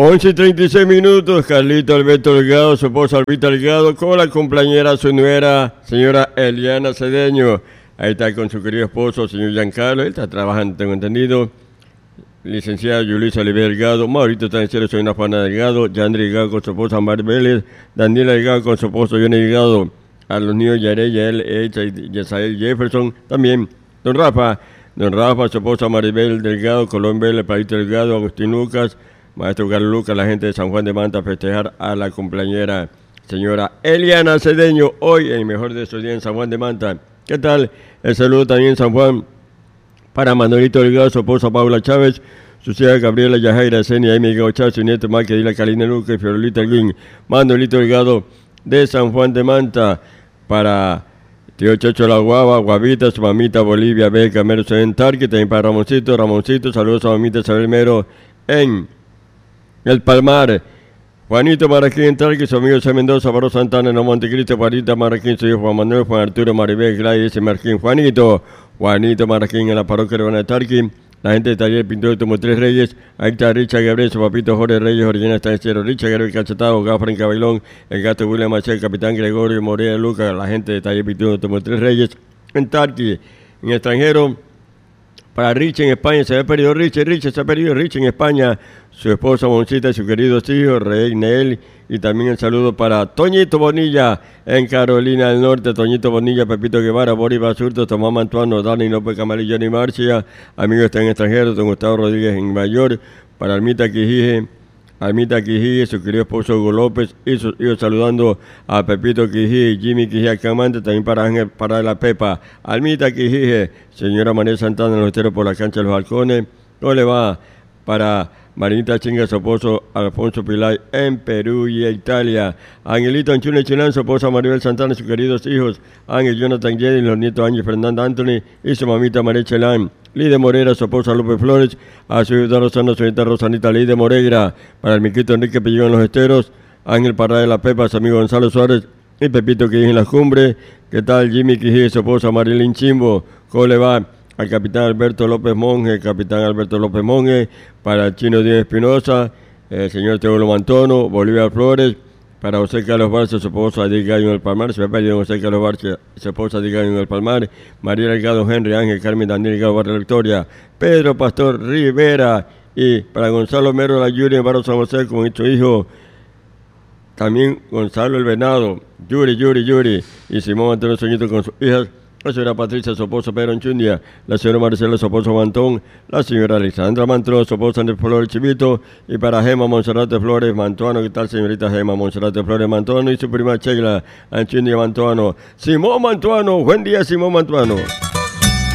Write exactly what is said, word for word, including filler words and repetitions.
once y treinta y seis minutos, Carlito Alberto Delgado, su esposa Albita Delgado, con la compañera, su nuera, señora Eliana Cedeño. Ahí está con su querido esposo, señor Giancarlo, él está trabajando, tengo entendido. Licenciada Yulisa Oliver Delgado, Maurito Tancero, soy una Juana Delgado, Yandri Delgado con su esposa Mar Vélez, Daniela Delgado con su esposo Johnny Delgado, a los niños Yarey, Yael, Echa y Yesael Jefferson, también don Rafa, don Rafa, su esposa Maribel Delgado, Colón Vélez, Paito Delgado, Agustín Lucas, Maestro Carlos Lucas, la gente de San Juan de Manta, a festejar a la cumpleañera señora Eliana Cedeño, hoy en el mejor de estos días en San Juan de Manta. ¿Qué tal? El saludo también en San Juan para Manuelito Delgado, su esposa Paula Chávez, su hija Gabriela Yajaira Senia, Amy Delgado Chávez, su nieto Mike Dila Carolina Luca y Fiorelita Alguín. Manuelito Delgado de San Juan de Manta para tío Checho La Guava, Guavita, su mamita Bolivia Beca Mero en Tarque, también para Ramoncito, Ramoncito, saludos a mamita Isabel Mero en El Palmar. Juanito Maraquín en Tarque, su amigo C. Mendoza, Barro Santana, No Montecristo, Juanita Maraquín, su hijo Juan Manuel, Juan Arturo, Maribel, Gladys, Marquín, Juanito, Juanito Maraquín en la parroquia urbana de Tarque. La gente de Taller Pintor de Tres Reyes, ahí está Richard Gabriel, su papito Jorge Reyes, Orellana Estancero, Richard Gabriel Cachetado, Gafra en Cabelón, el gato William Machel, Capitán Gregorio Morea Lucas, la gente de Taller Pintor de Tres Reyes, en Tarqui, en extranjero, para Richard en España, se ha perdido Richard, Richard se ha perdido Richard en España, su esposa Moncita y sus queridos hijos, Rey Neel, y también el saludo para Toñito Bonilla en Carolina del Norte, Toñito Bonilla, Pepito Guevara, Boris Basurto, Tomás Mantuano, Dani López Camarillo, Johnny Marcia, amigos están en extranjero, don Gustavo Rodríguez en Nueva York, para Almita Quijije, Almita Quijije, su querido esposo Hugo López, y sus hijos saludando a Pepito Quijije y Jimmy Quijije Acamante, también para Ángel para la Pepa, Almita Quijije, señora María Santana, los esteros por la cancha de los balcones, no le va para Marinita Chinga, su esposo Alfonso Pilay en Perú y Italia. Angelito Anchune Chinán, su esposa Maribel Santana y sus queridos hijos Ángel Jonathan Jenny, los nietos Ángel Fernanda Anthony y su mamita María Chelán. Lide Morera, su esposa López Flores, a su hija Rosana, su hija Rosanita Lide Moregra, para el miquito Enrique Pellón en los esteros, Ángel Parra de la Pepa, su amigo Gonzalo Suárez y Pepito Quijije en las cumbres. ¿Qué tal? Jimmy Quijije, su esposa Marilyn Chimbo, ¿cómo le va? Al capitán Alberto López Monge, capitán Alberto López Monge, para el chino Díaz Espinosa, el señor Teodoro Mantono, Bolívar Flores, para José Carlos Barcia, su esposa Edith Gallo en el Palmar, se me ha perdido José Carlos Barcia, su esposa Edith Gallo en el Palmar, María Delgado Henry, Ángel Carmen Daniel Delgado Barrio Victoria, Pedro Pastor Rivera, y para Gonzalo Mero La Yuri en Barrio San José, con su hijo, también Gonzalo El Venado, Yuri, Yuri, Yuri, y Simón Antonio Soñito con sus hijas, la señora Patricia, su esposo Pedro Anchundia, la señora Marcela, su esposo Mantón, la señora Alexandra Mantro, su esposa Andrés Flores Chivito, y para Gema Monserrate Flores Mantuano, ¿qué tal señorita Gema Monserrate Flores Mantuano? Y su prima Sheila Anchundia Mantuano, Simón Mantuano, buen día Simón Mantuano.